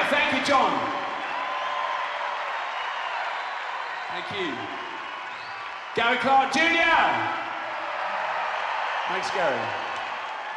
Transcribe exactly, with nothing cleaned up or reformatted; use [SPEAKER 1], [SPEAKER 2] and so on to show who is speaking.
[SPEAKER 1] Thank you, John. Thank you. Gary Clark Junior Thanks, Gary.